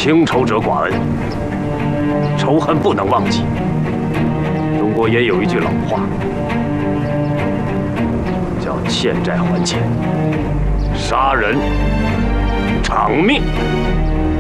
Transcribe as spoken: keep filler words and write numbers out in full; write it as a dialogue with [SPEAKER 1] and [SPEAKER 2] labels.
[SPEAKER 1] 情仇者寡恩，仇恨不能忘记。中国也有一句老话，叫“欠债还钱，杀人偿命”。